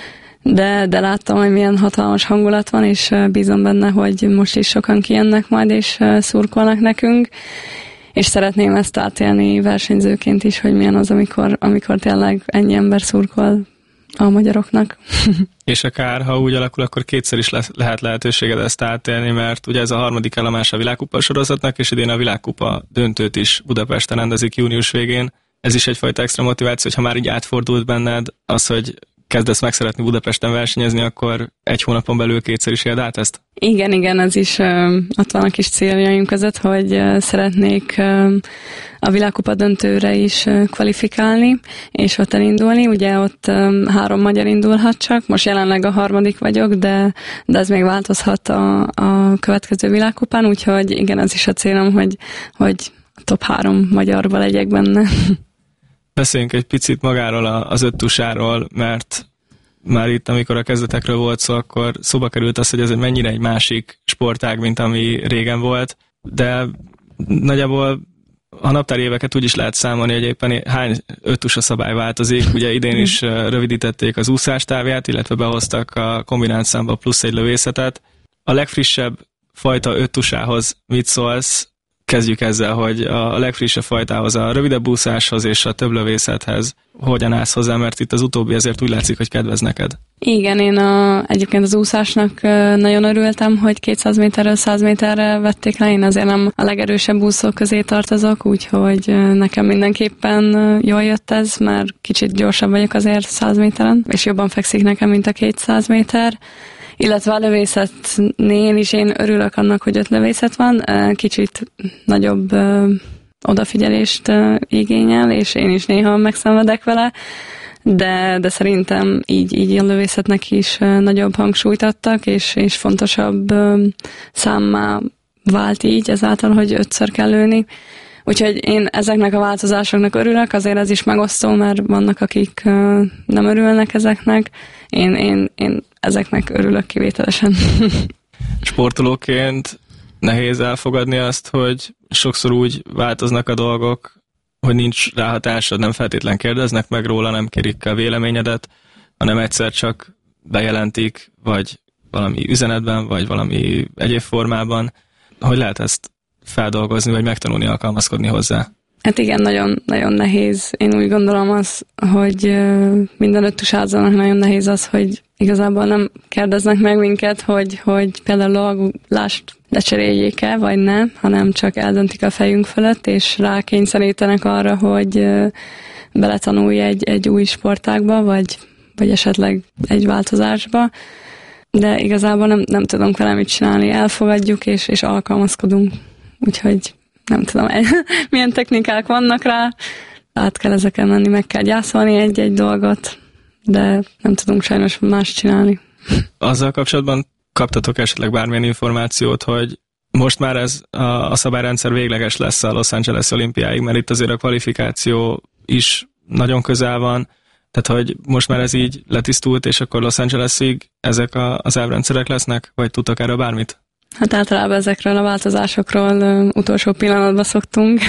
de, de láttam, hogy milyen hatalmas hangulat van, és bízom benne, hogy most is sokan kijönnek majd, és szurkolnak nekünk, és szeretném ezt átélni versenyzőként is, hogy milyen az, amikor, amikor tényleg ennyi ember szurkol a magyaroknak. És akár, ha úgy alakul, akkor kétszer is le- lehet lehetőséged ezt átélni, mert ugye ez a harmadik állomás a világkupa sorozatnak, és idén a világkupa döntőt is Budapesten rendezik június végén. Ez is egyfajta extra motiváció, hogyha már így átfordult benned az, hogy kezdesz meg szeretni Budapesten versenyezni, akkor egy hónapon belül kétszer is éld át ezt? Igen, igen, ez is ott van a kis céljaim között, hogy szeretnék a világkupa döntőre is kvalifikálni, és ott elindulni. Ugye ott három magyar indulhat csak, most jelenleg a harmadik vagyok, de, de ez még változhat a, a következő világkupán, úgyhogy igen, ez is a célom, hogy, hogy a top három magyarba legyek benne. Beszéljünk egy picit magáról az öttusáról, mert már itt, amikor a kezdetekről volt szó, akkor szóba került az, hogy ez egy mennyire egy másik sportág, mint ami régen volt, de nagyjából a naptári éveket úgy is lehet számolni, hogy éppen hány öttusa szabály változik. Ugye idén is rövidítették az úszás távját, illetve behoztak a kombinált számba plusz egy lövészetet. A legfrissebb fajta öttusához mit szólsz? Kezdjük ezzel, hogy a legfrissebb fajtához, a rövidebb úszáshoz és a több lövészethez hogyan állsz hozzá, mert itt az utóbbi azért úgy látszik, hogy kedvez neked. Igen, én a, egyébként az úszásnak nagyon örültem, hogy kétszáz méterről száz méterre vették le, én azért nem a legerősebb úszók közé tartozok, úgyhogy nekem mindenképpen jól jött ez, mert kicsit gyorsabb vagyok azért száz méteren, és jobban fekszik nekem, mint a kétszáz méter. Illetve a lövészetnél is én örülök annak, hogy öt lövészet van, kicsit nagyobb odafigyelést igényel, és én is néha megszenvedek vele, de, de szerintem így, így a lövészetnek is nagyobb hangsúlyt adtak, és, és fontosabb számmá vált így ezáltal, hogy ötször kell lőni. Úgyhogy én ezeknek a változásoknak örülök, azért ez is megosztó, mert vannak, akik nem örülnek ezeknek. Én, én, én ezeknek örülök kivételesen. Sportolóként nehéz elfogadni azt, hogy sokszor úgy változnak a dolgok, hogy nincs ráhatásod, nem feltétlen kérdeznek meg róla, nem kérik a véleményedet, hanem egyszer csak bejelentik, vagy valami üzenetben, vagy valami egyéb formában. Hogy lehet ezt feldolgozni, vagy megtanulni, alkalmazkodni hozzá? Hát igen, nagyon, nagyon nehéz. Én úgy gondolom az, hogy minden öttusázónak nagyon nehéz az, hogy igazából nem kérdeznek meg minket, hogy, hogy például lovagulást lecseréljék-e, vagy ne, hanem csak eldöntik a fejünk fölött, és rákényszerítenek arra, hogy beletanulj egy, egy új sportágba, vagy, vagy esetleg egy változásba. De igazából nem, nem tudunk vele mit csinálni, elfogadjuk, és, és alkalmazkodunk. Úgyhogy nem tudom, milyen technikák vannak rá, át kell ezeken menni, meg kell gyászolni egy-egy dolgot, de nem tudunk sajnos más csinálni. Azzal kapcsolatban kaptatok esetleg bármilyen információt, hogy most már ez a, a szabályrendszer végleges lesz a Los Angeles olimpiáig, mert itt azért a kvalifikáció is nagyon közel van, tehát hogy most már ez így letisztult, és akkor Los Angelesig ezek a, az elvrendszerek lesznek, vagy tudtak erről bármit? Hát általában ezekről a változásokról uh, utolsó pillanatban szoktunk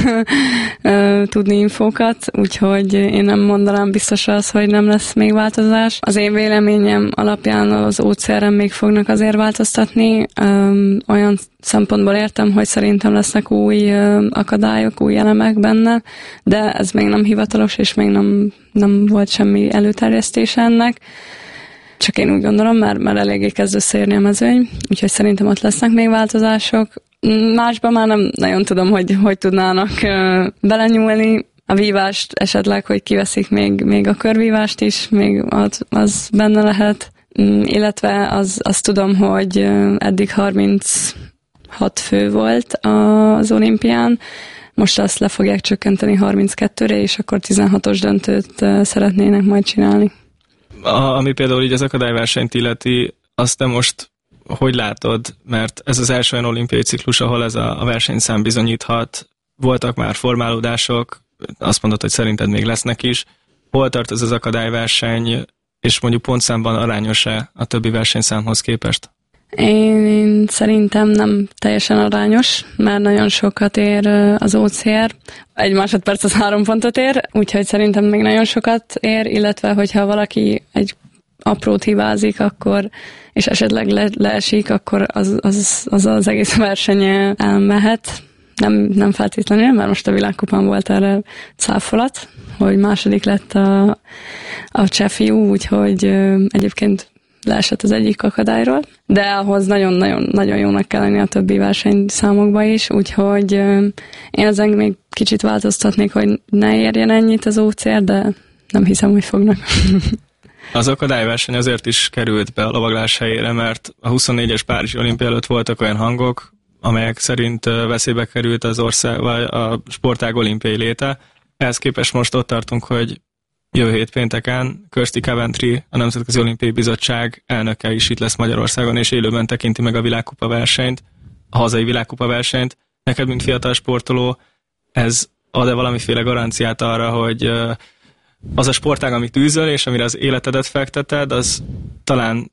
uh, tudni infókat, úgyhogy én nem mondanám biztos az, hogy nem lesz még változás. Az én véleményem alapján az ó cé er-en még fognak azért változtatni. Um, olyan szempontból értem, hogy szerintem lesznek új uh, akadályok, új elemek benne, de ez még nem hivatalos, és még nem, nem volt semmi előterjesztése ennek. Csak én úgy gondolom, mert, mert eléggé kezd összeérni a mezőny, úgyhogy szerintem ott lesznek még változások. Másban már nem nagyon tudom, hogy hogy tudnának uh, belenyúlni. A vívást esetleg, hogy kiveszik még, még a körvívást is, még az, az benne lehet. Um, illetve az, azt tudom, hogy uh, eddig harminchat fő volt az olimpián, most azt le fogják csökkenteni harminckettőre, és akkor tizenhatos döntőt uh, szeretnének majd csinálni. A, ami például így az akadályversenyt illeti, azt te most hogy látod, mert ez az első olyan olimpiai ciklus, ahol ez a, a versenyszám bizonyíthat, voltak már formálódások, azt mondod, hogy szerinted még lesznek is. Hol tart ez az akadályverseny, és mondjuk pontszámban arányos-e a többi versenyszámhoz képest? Én, én szerintem nem teljesen arányos, mert nagyon sokat ér az o cé er. Egy másodperc az három pontot ér, úgyhogy szerintem még nagyon sokat ér, illetve hogyha valaki egy aprót hibázik, akkor, és esetleg le, leesik, akkor az az, az az egész verseny elmehet. Nem, nem feltétlenül, mert most a világkupán volt erre cáfolat, hogy második lett a, a cseh fiú, úgyhogy egyébként leesett az egyik akadályról, de ahhoz nagyon-nagyon nagyon jónak kell lenni a többi versenyszámokba is, úgyhogy én ezen még kicsit változtatnék, hogy ne érjen ennyit az o cé er, de nem hiszem, hogy fognak. Az akadályverseny azért is került be a lovaglás helyére, mert a huszonnégyes Párizsi olimpia előtt voltak olyan hangok, amelyek szerint veszélybe került az ország, vagy a sportág olimpiai léte. Ehhez képest most ott tartunk, hogy jövő hét pénteken Kirsty Coventry, a Nemzetközi Olimpiai Bizottság elnöke is itt lesz Magyarországon, és élőben tekinti meg a világkupa versenyt, a hazai világkupa versenyt. Neked, mint fiatal sportoló, ez ad-e valamiféle garanciát arra, hogy az a sportág, amit űzöl, és amire az életedet fekteted, az talán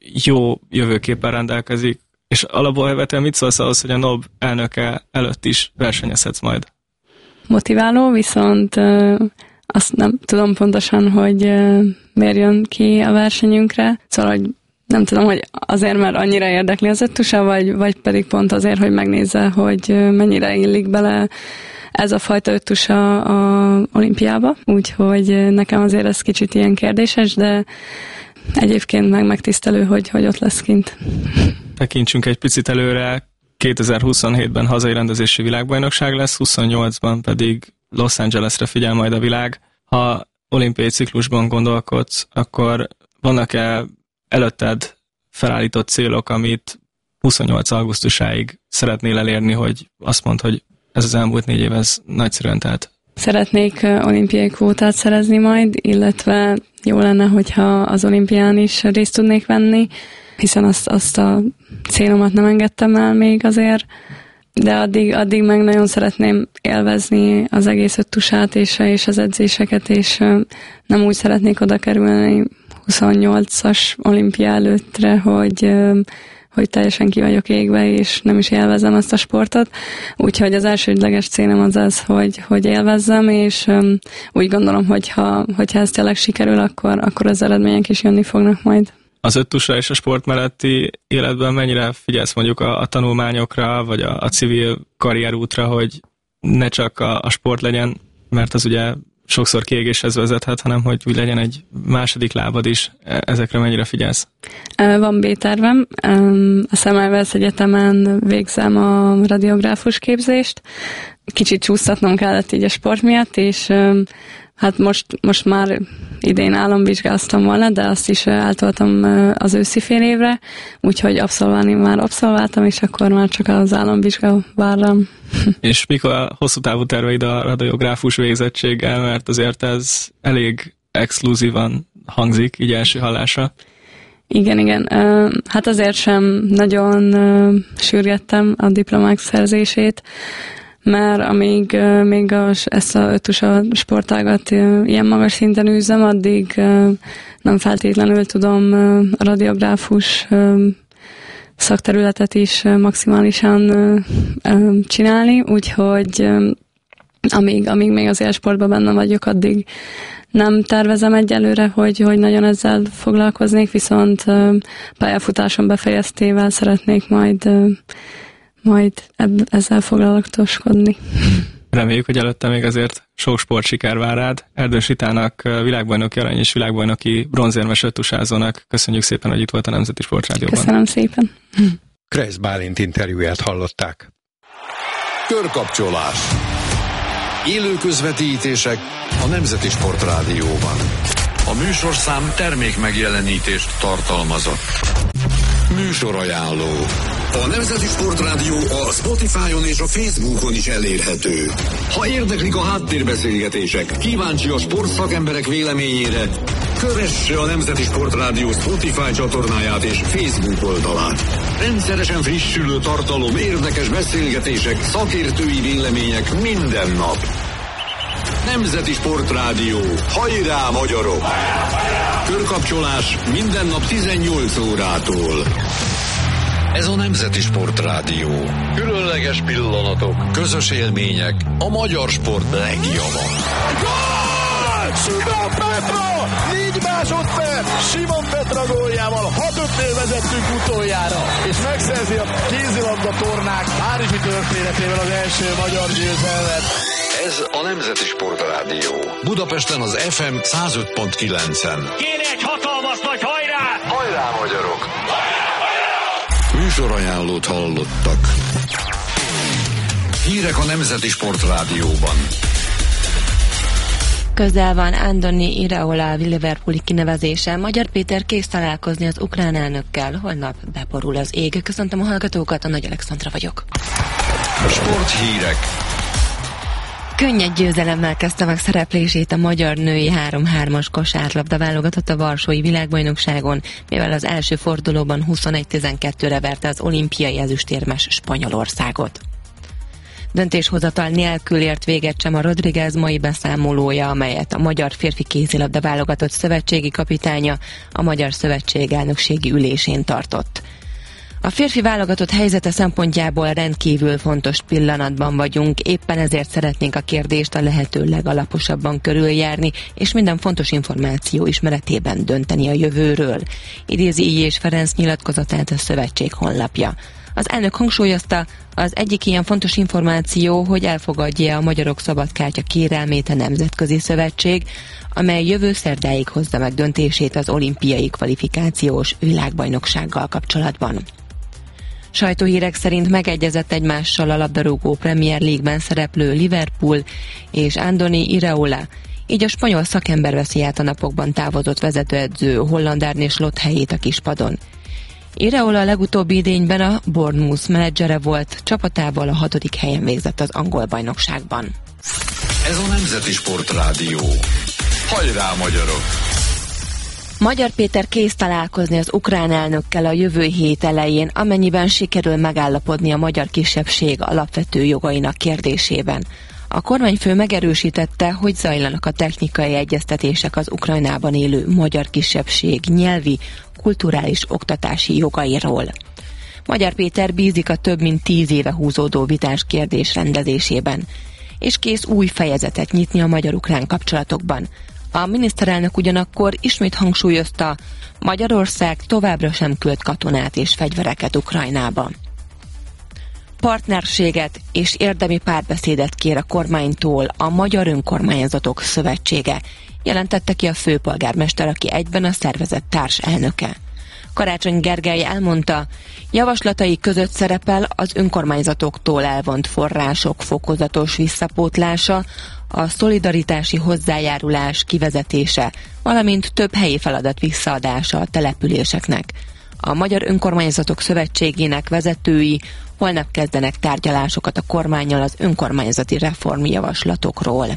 jó jövőképpen rendelkezik, és alapvetően mit szólsz ahhoz, hogy a en o bé elnöke előtt is versenyezhetsz majd? Motiváló, viszont uh, azt nem tudom pontosan, hogy uh, miért jön ki a versenyünkre. Szóval, hogy nem tudom, hogy azért, mert annyira érdekli az öttusa, vagy, vagy pedig pont azért, hogy megnézze, hogy uh, mennyire illik bele ez a fajta öttusa a olimpiába. Úgyhogy uh, nekem azért ez kicsit ilyen kérdéses, de egyébként meg megtisztelő, hogy, hogy ott lesz kint. Tekintsünk egy picit előre, kétezer-huszonhétben hazai rendezési világbajnokság lesz, huszonnyolcban pedig Los Angelesre figyel majd a világ. Ha olimpiai ciklusban gondolkodsz, akkor vannak-e előtted felállított célok, amit huszonnyolc augusztusáig szeretnél elérni, hogy azt mondd, hogy ez az elmúlt négy év, ez nagyszerűen telt? Szeretnék olimpiai kvótát szerezni majd, illetve jó lenne, hogyha az olimpián is részt tudnék venni, hiszen azt, azt a célomat nem engedtem el még azért, de addig, addig meg nagyon szeretném élvezni az egész öttusát és, és az edzéseket, és nem úgy szeretnék oda kerülni huszonnyolcas olimpia előttre, hogy, hogy teljesen ki vagyok égve, és nem is élvezem ezt a sportot. Úgyhogy az elsődleges célom az az, hogy, hogy élvezzem, és úgy gondolom, hogy ha, hogyha ez tényleg sikerül, akkor, akkor az eredmények is jönni fognak majd. Az öttusra és a sport melletti életben mennyire figyelsz mondjuk a, a tanulmányokra, vagy a, a civil karrierútra, hogy ne csak a, a sport legyen, mert az ugye sokszor kiégéshez vezethet, hanem hogy úgy legyen egy második lábad is. Ezekre mennyire figyelsz? Van B-tervem. A Semmelweis Egyetemen végzem a radiográfus képzést. Kicsit csúsztatnom kellett így a sport miatt, és hát most, most már idén államvizsgáztam volna, de azt is eltoltam az őszi fél évre, úgyhogy abszolválni már abszolváltam, és akkor már csak az államvizsga vár rám. És mikor a hosszú távú terveid a radiográfus végzettséggel, mert azért ez elég exkluzívan hangzik, így első hallásra. Igen, igen. Hát azért sem nagyon sürgettem a diplomák szerzését, mert amíg még a, ezt a öttusa sportágat ilyen magas szinten űzem, addig nem feltétlenül tudom a radiográfus szakterületet is maximálisan csinálni, úgyhogy amíg, amíg még az élsportban benne vagyok, addig nem tervezem egyelőre, hogy, hogy nagyon ezzel foglalkoznék, viszont pályafutásom befejeztével szeretnék majd majd ebb, ezzel foglalatoskodni. Reméljük, hogy előtte még azért sok sportsiker vár rád. Erdős Ritának, világbajnoki arany és világbajnoki bronzérmes öttusázónak köszönjük szépen, hogy itt volt a Nemzeti Sportrádióban. Köszönöm szépen. Kreisz Bálint interjúját hallották. Körkapcsolás. Élő közvetítések a Nemzeti Sportrádióban. A műsorszám termék megjelenítést tartalmazott. Műsorajánló. A Nemzeti Sportrádió a Spotify-on és a Facebookon is elérhető. Ha érdeklik a háttérbeszélgetések, kíváncsi a sportszakemberek véleményére, kövesse a Nemzeti Sportrádió Spotify csatornáját és Facebook oldalát. Rendszeresen frissülő tartalom, érdekes beszélgetések, szakértői vélemények minden nap. Nemzeti Sportrádió. Hajrá, magyarok! Körkapcsolás minden nap tizennyolc órától. Ez a Nemzeti Sportrádió. Különleges pillanatok, közös élmények, a magyar sport legjava. Gól! Simon Petra! négy másodperc! Simon Petra góljával hat ötnél vezettünk utoljára, és megszerzi a kézilabda tornák párizsi történetével az első magyar győzelmet. Ez a Nemzeti Sportrádió. Budapesten az ef em száz öt pont kilencen. Kéne egy hatalmas nagy hajrá! Hajrá, magyarok! Műsorajánlót hallottak. Hírek a Nemzeti Sportrádióban. Közel van Andoni Iraola Liverpooli kinevezése. Magyar Péter kész találkozni az ukrán elnökkel. Holnap beborul az ég. Köszöntöm a hallgatókat, a Nagy Alexandra vagyok. Sporthírek. Könnyed győzelemmel kezdte meg szereplését a magyar női három-hármas kosárlabda válogatott a varsói világbajnokságon, mivel az első fordulóban huszonegy tizenkettőre verte az olimpiai ezüstérmes Spanyolországot. Döntéshozatal nélkül ért véget sem a Rodriguez mai beszámolója, amelyet a magyar férfi kézilabda válogatott szövetségi kapitánya a Magyar Szövetség elnökségi ülésén tartott. A férfi válogatott helyzete szempontjából rendkívül fontos pillanatban vagyunk, éppen ezért szeretnénk a kérdést a lehető legalaposabban körüljárni, és minden fontos információ ismeretében dönteni a jövőről. Idézi Illyés Ferenc nyilatkozatát a szövetség honlapja. Az elnök hangsúlyozta, az egyik ilyen fontos információ, hogy elfogadja a magyarok szabadkártya kérelmét a Nemzetközi Szövetség, amely jövő szerdáig hozza meg döntését az olimpiai kvalifikációs világbajnoksággal kapcsolatban. Sajtóhírek szerint megegyezett egymással a labdarúgó Premier League-ben szereplő Liverpool és Andoni Iraola, így a spanyol szakember veszi át a napokban távozott vezetőedző Holland Arne Slot helyét a kispadon. Iraola a legutóbbi idényben a Bournemouth menedzsere volt, csapatával a hatodik helyen végzett az angol bajnokságban. Ez a Nemzeti Sportrádió. Hajrá, magyarok! Magyar Péter kész találkozni az ukrán elnökkel a jövő hét elején, amennyiben sikerül megállapodni a magyar kisebbség alapvető jogainak kérdésében. A kormányfő megerősítette, hogy zajlanak a technikai egyeztetések az Ukrajnában élő magyar kisebbség nyelvi, kulturális oktatási jogairól. Magyar Péter bízik a több mint tíz éve húzódó vitás kérdés rendezésében, és kész új fejezetet nyitni a magyar-ukrán kapcsolatokban. A miniszterelnök ugyanakkor ismét hangsúlyozta, Magyarország továbbra sem küld katonát és fegyvereket Ukrajnába. Partnerséget és érdemi párbeszédet kér a kormánytól a Magyar Önkormányzatok Szövetsége, jelentette ki a főpolgármester, aki egyben a szervezet társelnöke. Karácsony Gergely elmondta, javaslatai között szerepel az önkormányzatoktól elvont források fokozatos visszapótlása, a szolidaritási hozzájárulás kivezetése, valamint több helyi feladat visszaadása a településeknek. A Magyar Önkormányzatok Szövetségének vezetői holnap kezdenek tárgyalásokat a kormánnyal az önkormányzati reformjavaslatokról.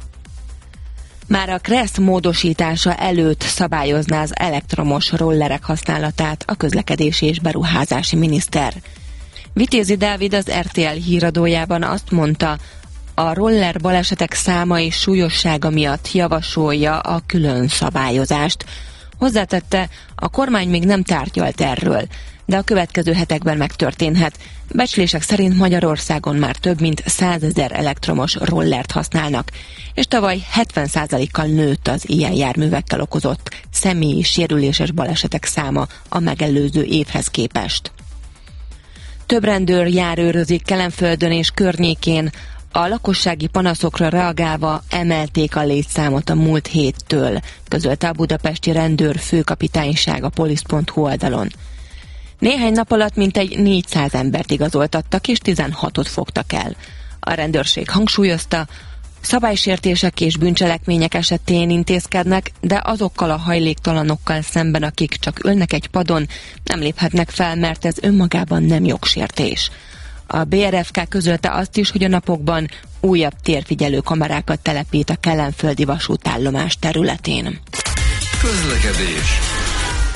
Már a KRESZ módosítása előtt szabályozná az elektromos rollerek használatát a közlekedési és beruházási miniszter. Vitézi Dávid az er té el híradójában azt mondta, a roller balesetek száma és súlyossága miatt javasolja a külön szabályozást. Hozzátette, a kormány még nem tárgyalt erről, de a következő hetekben megtörténhet. Becslések szerint Magyarországon már több mint százezer elektromos rollert használnak, és tavaly hetven százalékkal nőtt az ilyen járművekkel okozott személyi sérüléses balesetek száma a megelőző évhez képest. Több rendőr járőrözik Kelenföldön és környékén, a lakossági panaszokra reagálva emelték a létszámot a múlt héttől, közölte a budapesti rendőr főkapitányság a polisz pont hu oldalon. Néhány nap alatt mintegy négyszáz embert igazoltattak és tizenhatot fogtak el. A rendőrség hangsúlyozta, szabálysértések és bűncselekmények esetén intézkednek, de azokkal a hajléktalanokkal szemben, akik csak ülnek egy padon, nem léphetnek fel, mert ez önmagában nem jogsértés. A bé er ef ká közölte azt is, hogy a napokban újabb térfigyelő kamerákat telepít a kelenföldi vasútállomás területén. Közlekedés.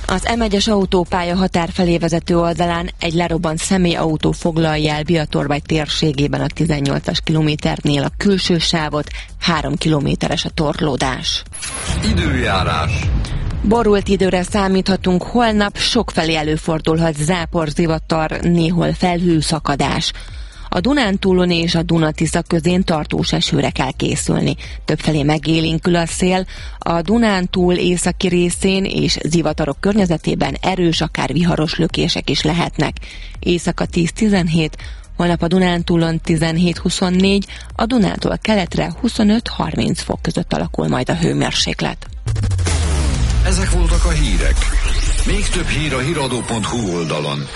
Az em egyes autópálya határ felé vezető oldalán egy lerobbant személyautó foglalja el Biatorbágy térségében a tizennyolcas kilométernél a külső sávot, három kilométeres a torlódás. Időjárás. Borult időre számíthatunk, holnap sokfelé előfordulhat zápor, zivatar, néhol felhőszakadás. A Dunántúlon és a Duna-Tisza közén tartós esőre kell készülni. Többfelé megélénkül a szél, a Dunántúl északi részén és zivatarok környezetében erős, akár viharos lökések is lehetnek. Éjszaka tíz-tizenhét, holnap a Dunántúlon tizenhét-huszonnégy, a Dunántól keletre huszonöt-harminc fok között alakul majd a hőmérséklet. Ezek voltak a hírek. Még több hír a híradó pont hu oldalon.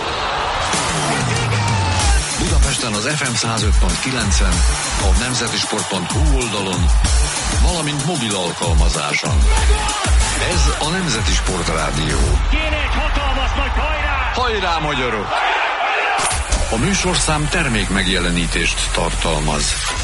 Budapesten az ef em száz öt pont kilencen, a nemzetisport pont hu oldalon, valamint mobil alkalmazáson. Ez a Nemzeti Sport Rádió. Kéne egy hatalmas nagy hajrá! Hajrá, magyarok! A műsorszám termék megjelenítést tartalmaz.